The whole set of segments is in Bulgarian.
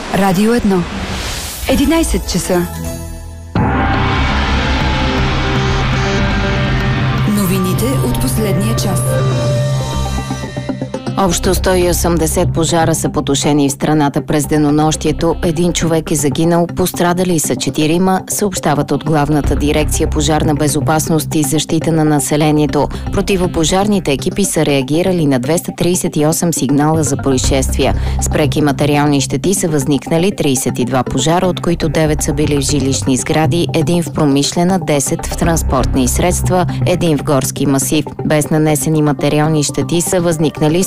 Радио 1. 11 часа. Новините от последния час. Общо 180 пожара са потушени в страната през денонощието. Един човек е загинал, пострадали са 4, съобщават от Главната дирекция пожарна безопасност и защита на населението. Противопожарните екипи са реагирали на 238 сигнала за происшествия. С преки материални щети са възникнали 32 пожара, от които 9 са били в жилищни сгради, 1 в промишлена, 10 в транспортни средства, 1 в горски масив. Без нанесени материални щети са възникнали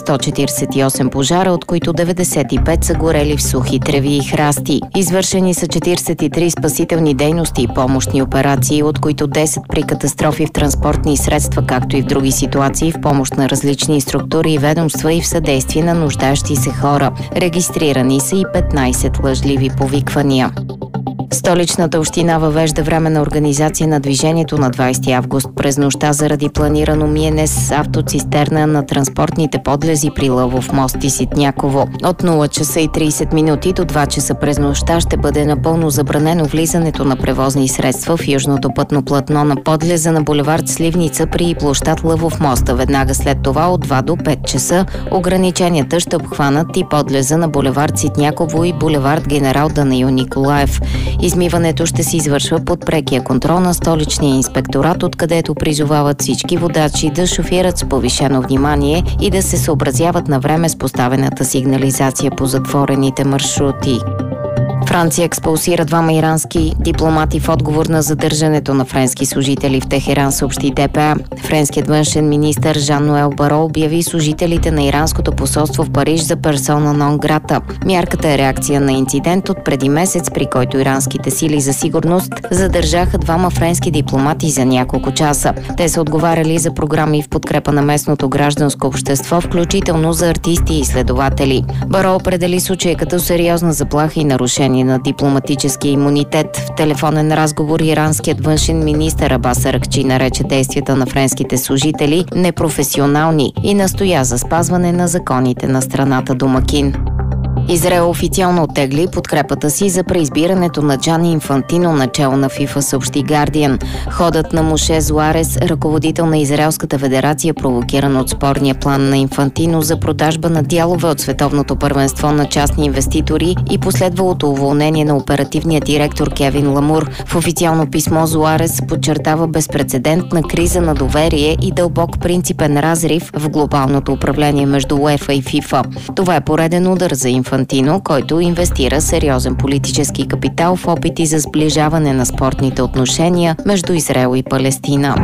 148 пожара, от които 95 са горели в сухи треви и храсти. Извършени са 43 спасителни дейности и помощни операции, от които 10 при катастрофи в транспортни средства, както и в други ситуации в помощ на различни структури и ведомства и в съдействие на нуждаещи се хора. Регистрирани са и 15 лъжливи повиквания. Столичната община въвежда временна организация на движението на 20 август през нощта заради планирано миене с автоцистерна на транспортните подлези при Лъвов мост и Ситняково. От 0 часа и 30 минути до 2 часа през нощта ще бъде напълно забранено влизането на превозни средства в южното пътно платно на подлеза на булевард Сливница при площад Лъвов мост. Веднага след това от 2 до 5 часа ограниченията ще обхванат и подлеза на булевард Ситняково и булевард Генерал Данаил Николаев. Измиването ще се извършва под прекия контрол на столичния инспекторат, откъдето призовават всички водачи да шофират с повишено внимание и да се съобразяват на време с поставената сигнализация по затворените маршрути. Франция експулсира 2 ирански дипломати в отговор на задържането на френски служители в Техеран, съобщи ДПА. Френският външен министър Жан-Ноел Баро обяви служителите на иранското посолство в Париж за персона нон грата. Мярката е реакция на инцидент от преди месец, при който иранските сили за сигурност задържаха 2 френски дипломати за няколко часа. Те са отговаряли за програми в подкрепа на местното гражданско общество, включително за артисти и изследователи. Баро определи случая като сериозна заплаха и нарушение на дипломатическия имунитет. В телефонен разговор иранският външен министър Абас Аракчи нарече действията на френските служители непрофесионални и настоя за спазване на законите на страната домакин. Израел официално оттегли подкрепата си за преизбирането на Джани Инфантино начало на ФИФА, съобщи Гардиан. Ходът на Моше Зуарес, ръководител на Израелската федерация, провокиран от спорния план на Инфантино за продажба на дялове от световното първенство на частни инвеститори и последвалото уволнение на оперативния директор Кевин Ламур. В официално писмо Зуарес подчертава безпрецедентна криза на доверие и дълбок принципен разрив в глобалното управление между УЕФА и ФИФА. Това е пореден удар за Инфантино, който инвестира сериозен политически капитал в опити за сближаване на спортните отношения между Израел и Палестина.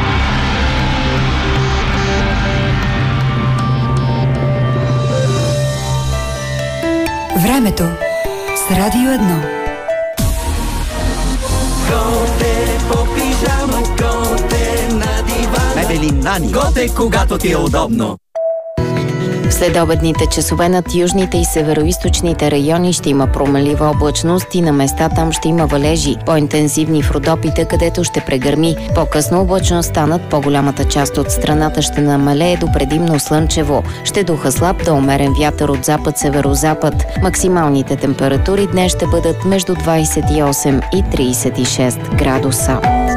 Времето с Радио 1. Готе по пижама, готе на дивана. Мебели Нани. Готе, когато ти е удобно. В следобедните часове над южните и североизточните райони ще има промелива облачност и на места там ще има валежи, по-интензивни в Родопите, където ще прегърми. По-късно облачността над по-голямата част от страната ще намалее до предимно слънчево. Ще духа слаб до умерен вятър от запад-северозапад. Максималните температури днес ще бъдат между 28 и 36 градуса.